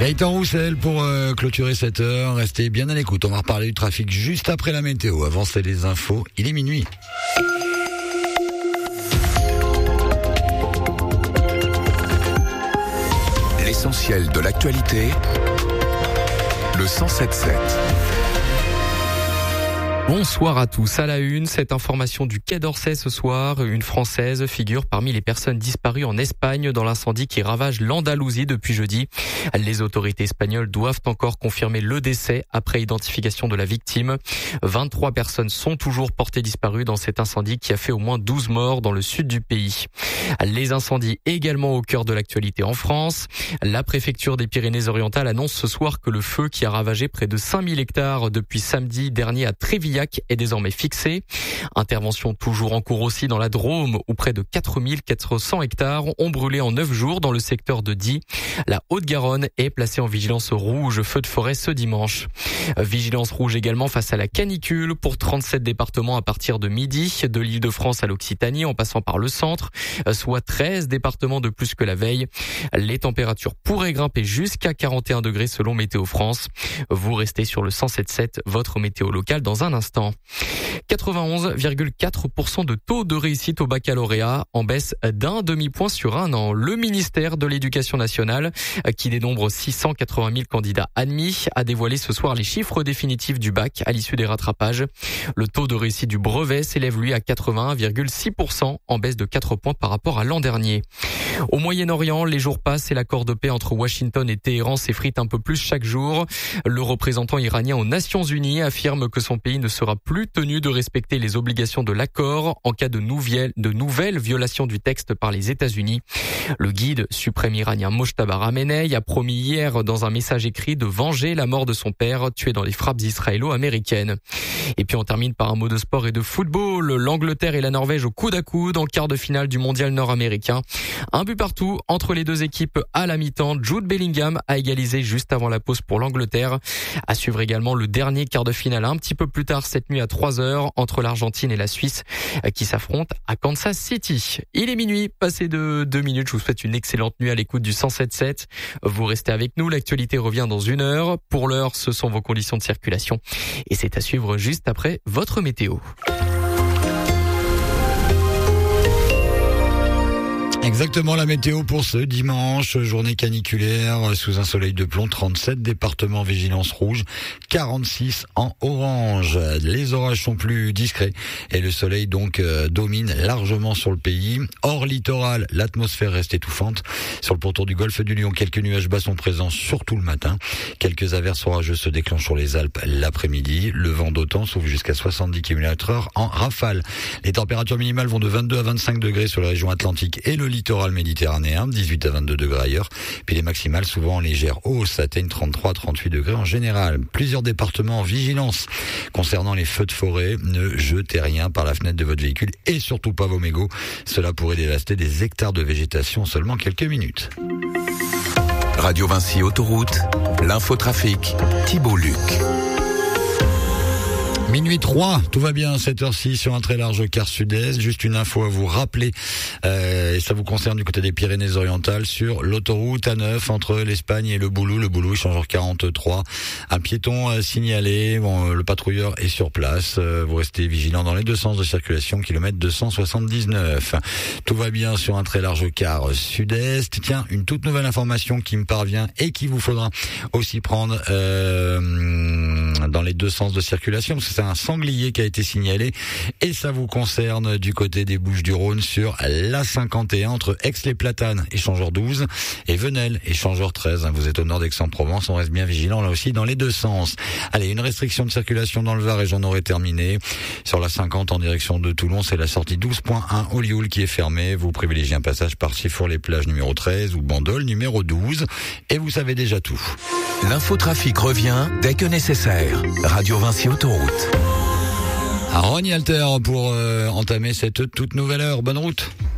Gaëtan Roussel pour clôturer cette heure. Restez bien à l'écoute. On va reparler du trafic juste après la météo. Avant, c'est les infos. Il est minuit. L'essentiel de l'actualité, le 107.7. Bonsoir à tous. À la une, cette information du Quai d'Orsay ce soir. Une Française figure parmi les personnes disparues en Espagne dans l'incendie qui ravage l'Andalousie depuis jeudi. Les autorités espagnoles doivent encore confirmer le décès après identification de la victime. 23 personnes sont toujours portées disparues dans cet incendie qui a fait au moins 12 morts dans le sud du pays. Les incendies également au cœur de l'actualité en France. La préfecture des Pyrénées-Orientales annonce ce soir que le feu qui a ravagé près de 5000 hectares depuis samedi dernier à Trévillac est désormais fixé. Intervention toujours en cours aussi dans la Drôme où près de 4400 hectares ont brûlé en 9 jours dans le secteur de Die. La Haute-Garonne est placée en vigilance rouge feu de forêt ce dimanche. Vigilance rouge également face à la canicule pour 37 départements à partir de midi, de l'Île-de-France à l'Occitanie en passant par le centre, soit 13 départements de plus que la veille. Les températures pourraient grimper jusqu'à 41 degrés selon Météo France. Vous restez sur le 107.7, votre météo locale dans un instant. 91,4% de taux de réussite au baccalauréat, en baisse d'un demi-point sur un an. Le ministère de l'Éducation nationale, qui dénombre 680 000 candidats admis, a dévoilé ce soir les chiffres définitifs du bac à l'issue des rattrapages. Le taux de réussite du brevet s'élève lui à 81,6%, en baisse de 4 points par rapport à l'an dernier. Au Moyen-Orient, les jours passent et l'accord de paix entre Washington et Téhéran s'effrite un peu plus chaque jour. Le représentant iranien aux Nations Unies affirme que son pays ne sera plus tenu de respecter les obligations de l'accord en cas de nouvelles violations du texte par les États-Unis. Le guide suprême iranien Mojtaba Khamenei a promis hier dans un message écrit de venger la mort de son père tué dans les frappes israélo-américaines. Et puis on termine par un mot de sport et de football. L'Angleterre et la Norvège au coude à coude en quart de finale du mondial nord-américain. Un but partout entre les deux équipes à la mi-temps. Jude Bellingham a égalisé juste avant la pause pour l'Angleterre. À suivre également le dernier quart de finale un petit peu plus tard cette nuit à 3h entre l'Argentine et la Suisse qui s'affrontent à Kansas City. Il est minuit, passé de 2 minutes. Je vous souhaite une excellente nuit à l'écoute du 107.7. Vous restez avec nous, l'actualité revient dans 1 heure. Pour l'heure, ce sont vos conditions de circulation et c'est à suivre juste après votre météo. Exactement la météo pour ce dimanche, journée caniculaire sous un soleil de plomb, 37 départements vigilance rouge, 46 en orange. Les orages sont plus discrets et le soleil donc domine largement sur le pays. Hors littoral, l'atmosphère reste étouffante. Sur le pourtour du golfe du Lion, quelques nuages bas sont présents surtout le matin. Quelques averses orageuses se déclenchent sur les Alpes l'après-midi. Le vent d'automne souffle jusqu'à 70 km/h en rafale. Les températures minimales vont de 22 à 25 degrés sur la région atlantique et le littoral méditerranéen, 18 à 22 degrés ailleurs. Puis les maximales, souvent en légère hausse, atteignent 33 à 38 degrés en général. Plusieurs départements en vigilance. Concernant les feux de forêt, ne jetez rien par la fenêtre de votre véhicule et surtout pas vos mégots. Cela pourrait dévaster des hectares de végétation en seulement quelques minutes. Radio Vinci Autoroute, l'infotrafic, Thibault Luc. Minuit 3, tout va bien à cette heure-ci sur un très large quart sud-est. Juste une info à vous rappeler, et ça vous concerne du côté des Pyrénées-Orientales, sur l'autoroute A9 entre l'Espagne et le Boulou échangeur 43. Un piéton signalé, le patrouilleur est sur place. Vous restez vigilant dans les deux sens de circulation, kilomètre 279. Tout va bien sur un très large quart sud-est. Tiens, une toute nouvelle information qui me parvient et qu'il vous faudra aussi prendre dans les deux sens de circulation, parce que c'est un sanglier qui a été signalé et ça vous concerne du côté des Bouches-du-Rhône sur l'A51 entre Aix-les-Platanes, échangeur 12 et Venelle, échangeur 13. Vous êtes au nord d'Aix-en-Provence, on reste bien vigilant là aussi dans les deux sens. Allez, une restriction de circulation dans le Var et j'en aurai terminé. Sur la 50 en direction de Toulon, c'est la sortie 12.1 Olioul qui est fermée. Vous privilégiez un passage par Chifour-les-Plages numéro 13 ou Bandol numéro 12 et vous savez déjà tout. L'infotrafic revient dès que nécessaire. Radio Vinci Autoroute. Ronnie Alter pour entamer cette toute nouvelle heure. Bonne route.